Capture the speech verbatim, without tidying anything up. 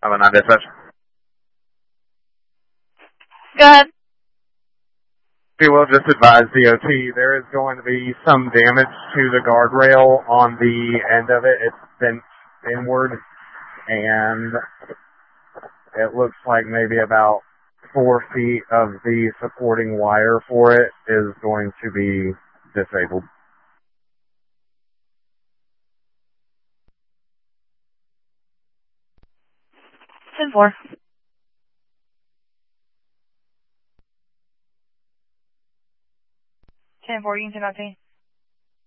Have a nine dispatch. Go ahead. We will just advise D O T there is going to be some damage to the guardrail on the end of it. It's bent inward, and it looks like maybe about four feet of the supporting wire for it is going to be disabled. ten four. ten four, you can send out to me.